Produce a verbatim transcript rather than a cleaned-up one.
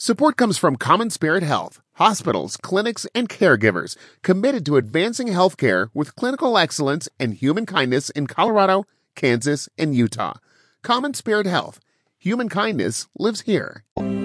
Support comes from Common Spirit Health, hospitals, clinics, and caregivers committed to advancing healthcare with clinical excellence and human kindness in Colorado, Kansas, and Utah. Common Spirit Health. Human kindness lives here.